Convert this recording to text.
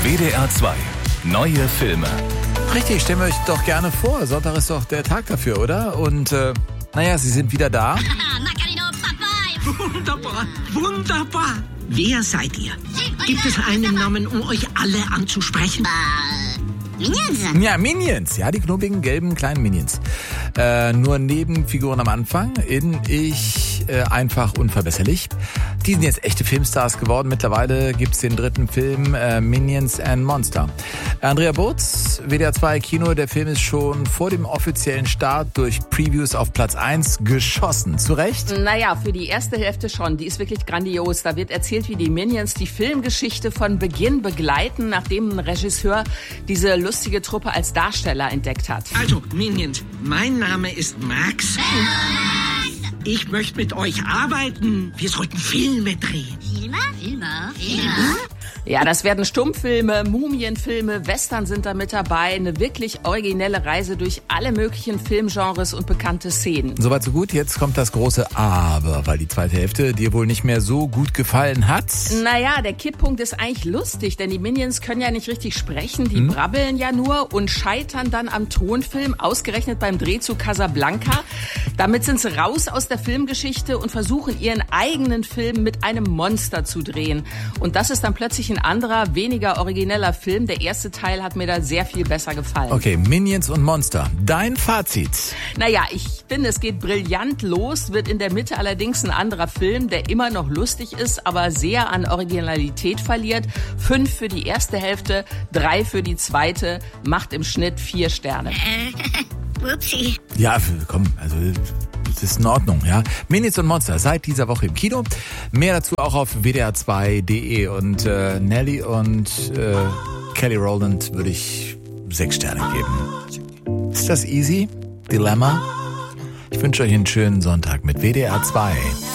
WDR 2. Neue Filme. Richtig, stellen wir euch doch gerne vor. Sonntag ist doch der Tag dafür, oder? Und, sie sind wieder da. Wunderbar, wunderbar. Wer seid ihr? Gibt es einen Namen, um euch alle anzusprechen? Minions? Ja, Minions. Ja, die knubbigen, gelben, kleinen Minions. Nur Nebenfiguren am Anfang. Einfach unverbesserlich. Die sind jetzt echte Filmstars geworden. Mittlerweile gibt's den dritten Film, Minions and Monster. Andrea Burz, WDR 2 Kino. Der Film ist schon vor dem offiziellen Start durch Previews auf Platz 1 geschossen. Zu Recht? Naja, für die erste Hälfte schon. Die ist wirklich grandios. Da wird erzählt, wie die Minions die Filmgeschichte von Beginn begleiten, nachdem ein Regisseur diese lustige Truppe als Darsteller entdeckt hat. Also, Minions, mein Name ist Max. Ich möchte mit euch arbeiten. Wir sollten Filme drehen. Filme? Ja, das werden Stummfilme, Mumienfilme, Western sind da mit dabei. Eine wirklich originelle Reise durch alle möglichen Filmgenres und bekannte Szenen. Soweit so gut. Jetzt kommt das große Aber, weil die zweite Hälfte dir wohl nicht mehr so gut gefallen hat. Naja, der Kipppunkt ist eigentlich lustig, denn die Minions können ja nicht richtig sprechen. Die brabbeln ja nur und scheitern dann am Tonfilm, ausgerechnet beim Dreh zu Casablanca. Damit sind sie raus aus der Filmgeschichte und versuchen ihren eigenen Film mit einem Monster zu drehen. Und das ist dann plötzlich ein anderer, weniger origineller Film. Der erste Teil hat mir da sehr viel besser gefallen. Okay, Minions und Monster. Dein Fazit? Naja, ich finde, es geht brillant los, wird in der Mitte allerdings ein anderer Film, der immer noch lustig ist, aber sehr an Originalität verliert. 5 für die erste Hälfte, 3 für die zweite, macht im Schnitt 4 Sterne. Upsi. Ja, komm, also das ist in Ordnung, ja. Minions und Monster seit dieser Woche im Kino. Mehr dazu auch auf wdr2.de. Und Nelly und Kelly Rowland würde ich 6 Sterne geben. Ist das easy? Dilemma? Ich wünsche euch einen schönen Sonntag mit WDR 2.